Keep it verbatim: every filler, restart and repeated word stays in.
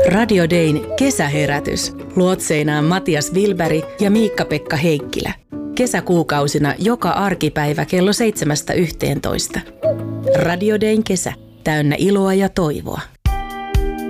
Radio Dayn kesäherätys. Luotseinaan Matias Wilberg ja Miikka-Pekka Heikkilä. Kesäkuukausina joka arkipäivä kello seitsemästä yhteentoista. Radio Dayn kesä. Täynnä iloa ja toivoa.